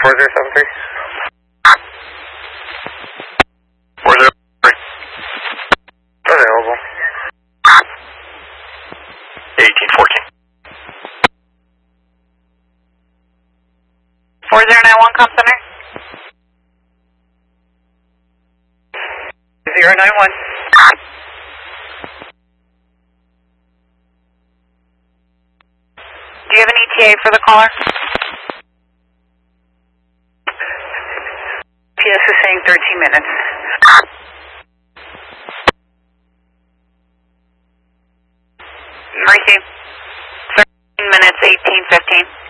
4073. 403. Available. 1814. 4091, com center. 091. Do you have an ETA for the caller? PS is saying 13 minutes. Receive. 13 minutes, 1815.